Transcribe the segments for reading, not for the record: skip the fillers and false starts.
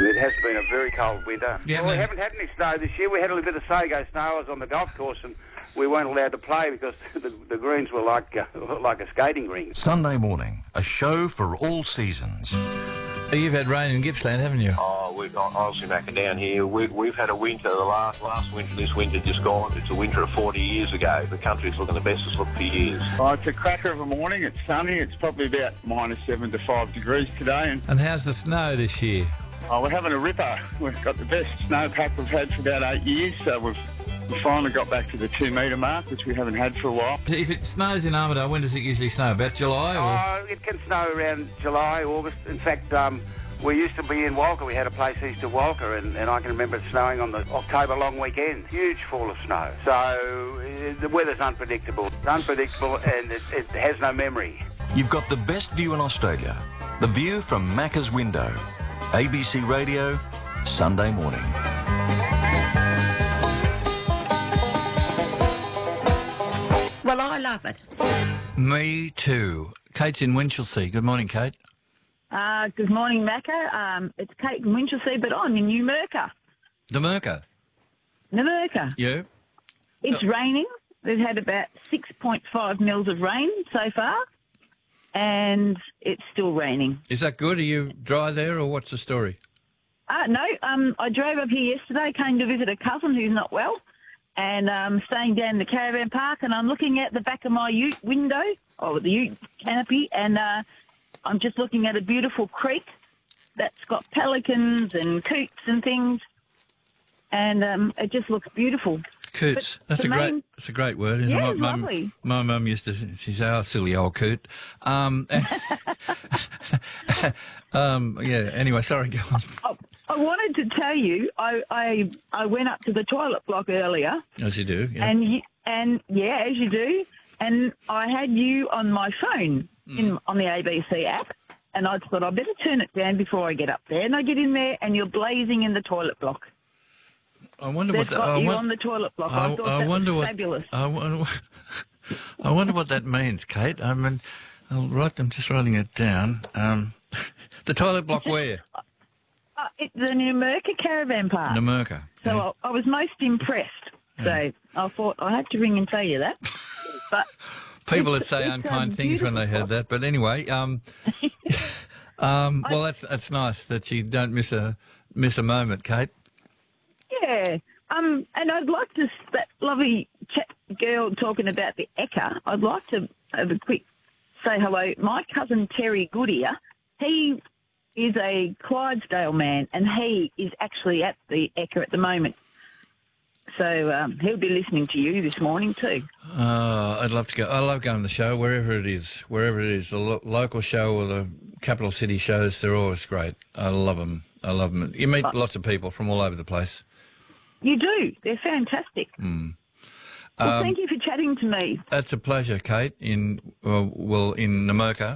It has been a very cold winter. Yeah, well, we haven't had any snow this year. We had a little bit of Sago snow. I was on the golf course and we weren't allowed to play because the greens were like a skating ring. Sunday morning, a show for all seasons. You've had rain in Gippsland, haven't you? Oh, honestly, Macca, down here, we've had a winter, the last winter, this winter just gone. It's a winter of 40 years ago. The country's looking the best it's looked for years. Oh, it's a cracker of a morning. It's sunny. It's probably about -7 to 5 degrees today. And how's the snow this year? Oh, we're having a ripper. We've got the best snowpack we've had for about 8 years, so we've finally got back to the 2 metre mark, which we haven't had for a while. If it snows in Armidale, when does it usually snow? About July? Or? It can snow around July, August. In fact, we used to be in Walker. We had a place east of Walker, and I can remember it snowing on the October long weekend. Huge fall of snow. So the weather's unpredictable. It's unpredictable, and it has no memory. You've got the best view in Australia. The view from Macca's window. ABC Radio, Sunday morning. Well, I love it. Me too. Kate's in Winchelsea. Good morning, Kate. Good morning, Macca. It's Kate in Winchelsea, but I'm in Numurkah. Numurkah. Yeah. It's raining. We've had about 6.5 mils of rain so far, and it's still raining. Is that good? Are you dry there, or what's the story? No, I drove up here yesterday, came to visit a cousin who's not well, and staying down in the caravan park, and I'm looking at the back of my ute window, or the ute canopy, and I'm just looking at a beautiful creek that's got pelicans and coots and things, and it just looks beautiful. Coots. That's a great word. Isn't Yeah, it? it's lovely. My mum used to. She's our silly old coot. Yeah. Anyway, sorry. Go on. I wanted to tell you, I went up to the toilet block earlier. As you do. Yeah. And as you do. And I had you on my phone on the ABC app, and I thought I'd better turn it down before I get up there. And I get in there, and you're blazing in the toilet block. I wonder They've what got you on the toilet block. I thought that was fabulous. I wonder what that means, Kate. I mean, I'm just writing it down. The toilet block where? It's the Numurkah Caravan Park. Numurkah. So yeah. I was most impressed. So I thought I had to ring and tell you that. But people that say unkind things when they heard that. But anyway, well, that's nice that you don't miss a moment, Kate. Yeah. And I'd like to, that lovely girl talking about the Ekka, I'd like to have a quick say hello. My cousin Terry Goodyear, he is a Clydesdale man, and he is actually at the Ekka at the moment. So he'll be listening to you this morning too. I'd love to go. I love going to the show, wherever it is, the local show or the capital city shows, they're always great. I love them. You meet lots of people from all over the place. You do. They're fantastic. Well, thank you for chatting to me. That's a pleasure, Kate, in Numurkah,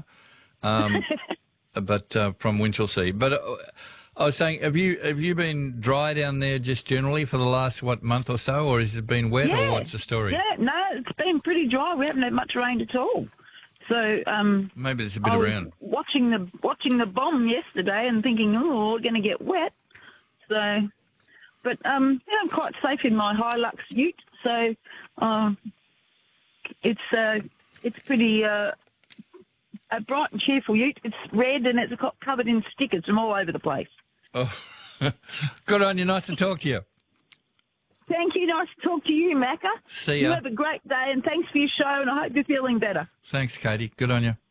but from Winchelsea. But I was saying, have you been dry down there just generally for the last, month or so, or has it been wet, or what's the story? Yeah, no, it's been pretty dry. We haven't had much rain at all. So maybe there's a bit around. Watching the bomb yesterday and thinking, we're going to get wet. So, but I'm quite safe in my Hilux ute. So it's pretty a bright and cheerful ute. It's red and it's covered in stickers from all over the place. Oh, good on you. Nice to talk to you. Thank you. Nice to talk to you, Macca. See ya. You have a great day, and thanks for your show, and I hope you're feeling better. Thanks, Katie. Good on you.